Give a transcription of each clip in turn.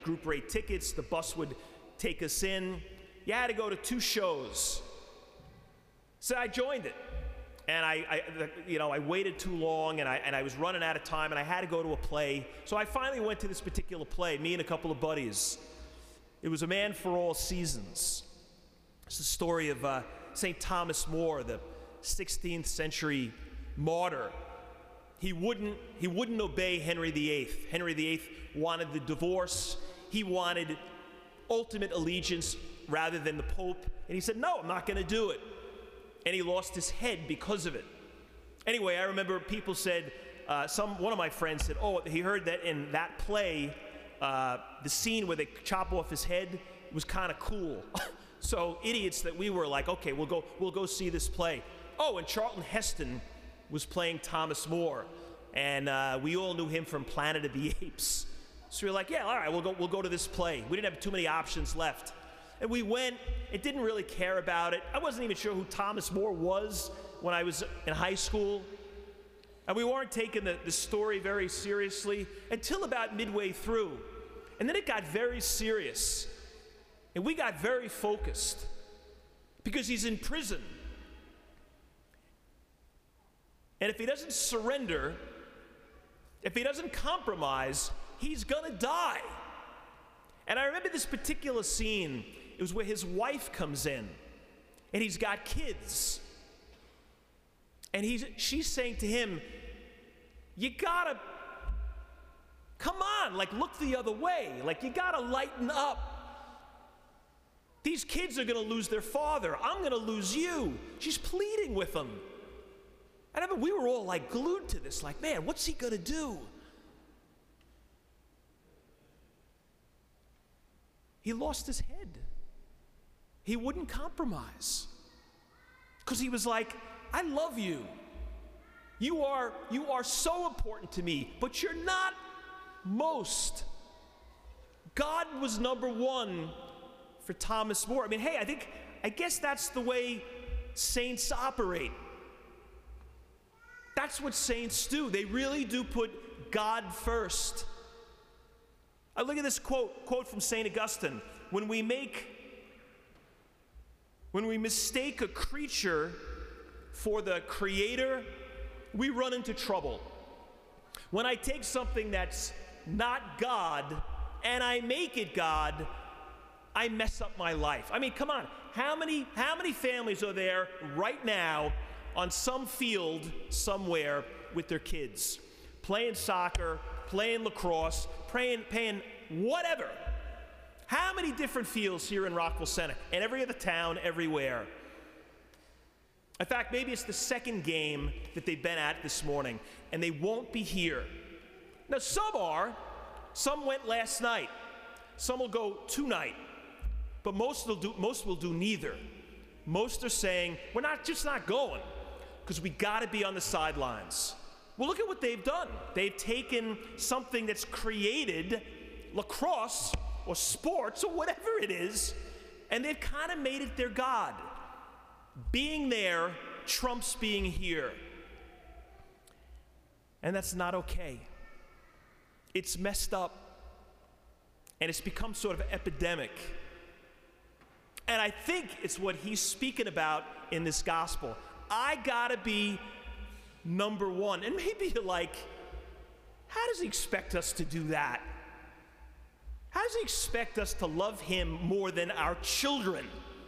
group rate tickets. The bus would take us in. You had to go to 2 shows. So I joined it. And I waited too long, and I was running out of time, and I had to go to a play. So I finally went to this particular play, me and a couple of buddies. It was A Man for All Seasons. It's the story of St. Thomas More, the 16th century martyr. He wouldn't obey Henry VIII. Henry VIII wanted the divorce. He wanted ultimate allegiance rather than the Pope. And he said, no, I'm not going to do it. And he lost his head because of it. Anyway, I remember people said, one of my friends said, oh, he heard that in that play, the scene where they chop off his head was kind of cool. So idiots that we were like, okay, we'll go see this play. Oh, and Charlton Heston was playing Thomas More, and we all knew him from Planet of the Apes. So we were like, yeah, all right, we'll go to this play. We didn't have too many options left. And we went, and didn't really care about it. I wasn't even sure who Thomas More was when I was in high school. And we weren't taking the story very seriously until about midway through. And then it got very serious. And we got very focused because he's in prison. And if he doesn't surrender, if he doesn't compromise, he's gonna die. And I remember this particular scene. It was where his wife comes in, and he's got kids. And she's saying to him, you gotta, come on, like look the other way. Like you gotta lighten up. These kids are gonna lose their father. I'm gonna lose you. She's pleading with him. I remember we were all like glued to this, like, man, what's he gonna do? He lost his head. He wouldn't compromise. Because he was like, I love you. You are so important to me, but you're not most. God was number one for Thomas More. I mean, hey, I guess that's the way saints operate. That's what saints do. They really do put God first. I look at this quote from St. Augustine. When we mistake a creature for the creator, we run into trouble. When I take something that's not God and I make it God, I mess up my life. I mean, come on. How many families are there right now on some field somewhere with their kids, playing soccer, playing lacrosse, playing whatever? How many different fields here in Rockville Center and every other town, everywhere? In fact, maybe it's the second game that they've been at this morning, and they won't be here. Now, some went last night, some will go tonight, but most will do neither. Most are saying, we're just not going, because we gotta be on the sidelines. Well, look at what they've done. They've taken something that's created, lacrosse or sports or whatever it is, and they've kind of made it their God. Being there trumps being here. And that's not okay. It's messed up. And it's become sort of an epidemic. And I think it's what he's speaking about in this gospel. I gotta be number one. And maybe you're like, how does he expect us to do that? How does he expect us to love him more than our children?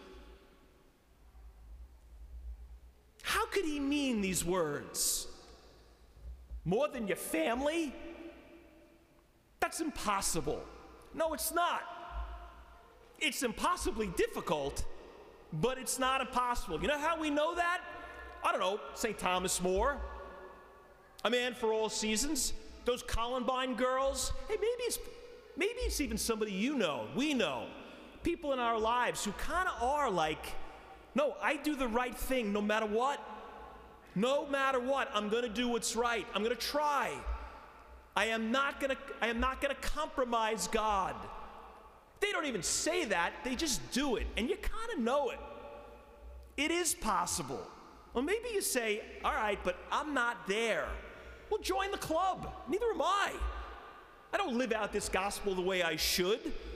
How could he mean these words? More than your family? That's impossible. No, it's not. It's impossibly difficult, but it's not impossible. You know how we know that? I don't know, St. Thomas More, A Man for All Seasons, those Columbine girls. Hey, maybe it's even somebody you know, we know, people in our lives who kind of are like, no, I do the right thing no matter what. No matter what, I'm going to do what's right. I'm going to try. I am not going to compromise God. They don't even say that, they just do it, and you kind of know it. It is possible. Well, maybe you say, all right, but I'm not there. Well, join the club. Neither am I. I don't live out this gospel the way I should.